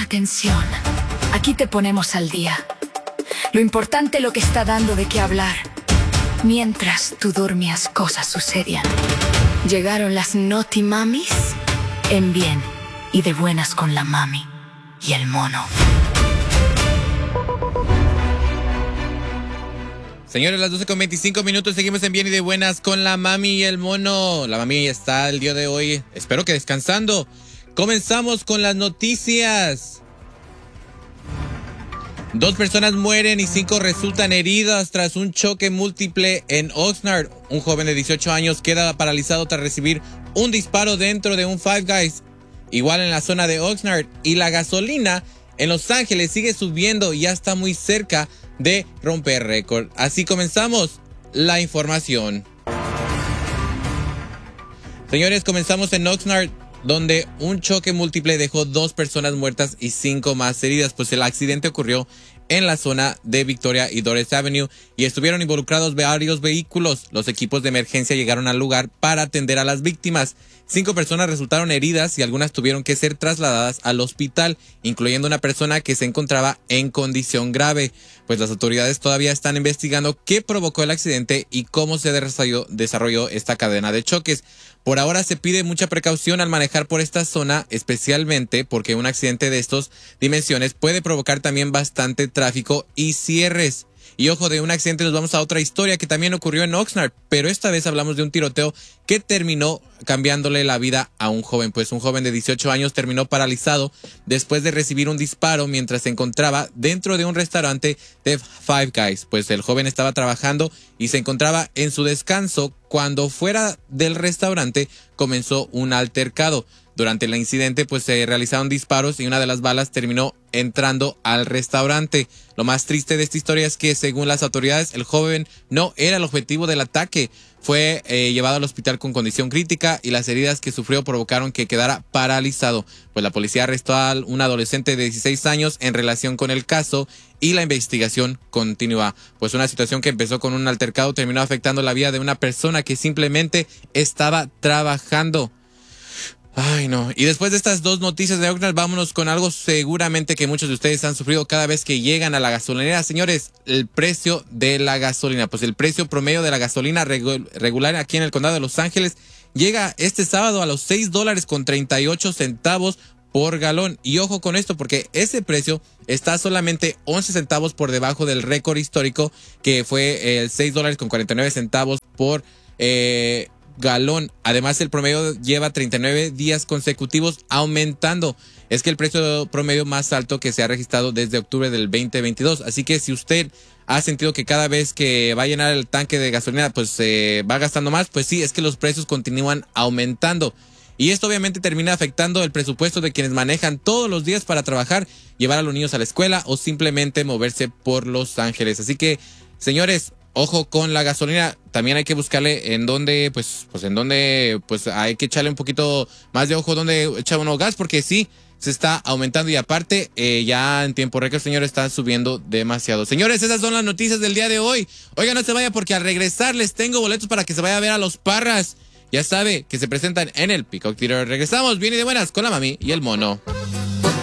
atención. Aquí te ponemos al día. Lo importante, lo que está dando de qué hablar. Mientras tú dormías, cosas sucedían. Llegaron las Naughty Mamis en bien y de buenas con la mami y el mono. Señores, las 12:25, seguimos en bien y de buenas con la mami y el mono. La mami está el día de hoy, espero que descansando. Comenzamos con las noticias. 2 personas mueren y 5 resultan heridas tras un choque múltiple en Oxnard. Un joven de 18 años queda paralizado tras recibir un disparo dentro de un Five Guys, igual en la zona de Oxnard. Y la gasolina en Los Ángeles sigue subiendo y ya está muy cerca de romper récord. Así comenzamos la información. Señores, comenzamos en Oxnard, donde un choque múltiple dejó 2 personas muertas y 5 más heridas, pues el accidente ocurrió en la zona de Victoria y Dorris Avenue y estuvieron involucrados varios vehículos. Los equipos de emergencia llegaron al lugar para atender a las víctimas. 5 personas resultaron heridas y algunas tuvieron que ser trasladadas al hospital, incluyendo una persona que se encontraba en condición grave. Pues las autoridades todavía están investigando qué provocó el accidente y cómo se desarrolló esta cadena de choques. Por ahora se pide mucha precaución al manejar por esta zona, especialmente porque un accidente de estas dimensiones puede provocar también bastante tráfico y cierres. Y ojo, de un accidente nos vamos a otra historia que también ocurrió en Oxnard, pero esta vez hablamos de un tiroteo que terminó cambiándole la vida a un joven. Pues un joven de 18 años terminó paralizado después de recibir un disparo mientras se encontraba dentro de un restaurante de Five Guys. Pues el joven estaba trabajando y se encontraba en su descanso cuando fuera del restaurante comenzó un altercado. Durante el incidente, pues se realizaron disparos y una de las balas terminó entrando al restaurante. Lo más triste de esta historia es que, según las autoridades, el joven no era el objetivo del ataque. Fue llevado al hospital con condición crítica y las heridas que sufrió provocaron que quedara paralizado. Pues la policía arrestó a un adolescente de 16 años en relación con el caso y la investigación continúa. Pues una situación que empezó con un altercado terminó afectando la vida de una persona que simplemente estaba trabajando. Ay, no. Y después de estas 2 noticias de Oxnard, vámonos con algo seguramente que muchos de ustedes han sufrido cada vez que llegan a la gasolinera. Señores, el precio de la gasolina. Pues el precio promedio de la gasolina regular aquí en el condado de Los Ángeles llega este sábado a los $6.38 por galón. Y ojo con esto, porque ese precio está solamente 11 centavos por debajo del récord histórico, que fue el $6.49 por galón. Además, el promedio lleva 39 días consecutivos aumentando. Es que el precio promedio más alto que se ha registrado desde octubre del 2022. Así que si usted ha sentido que cada vez que va a llenar el tanque de gasolina, pues va gastando más, pues sí, es que los precios continúan aumentando. Y esto obviamente termina afectando el presupuesto de quienes manejan todos los días para trabajar, llevar a los niños a la escuela o simplemente moverse por Los Ángeles. Así que, señores, ojo con la gasolina. También hay que buscarle en dónde, pues hay que echarle un poquito más de ojo donde echar uno gas, porque sí, se está aumentando y aparte, ya en tiempo récord, señores, está subiendo demasiado. Señores, esas son las noticias del día de hoy. Oiga, no se vaya porque al regresar les tengo boletos para que se vaya a ver a los Parras. Ya sabe que se presentan en el Peacock Theater. Regresamos bien y de buenas con la mami y el mono.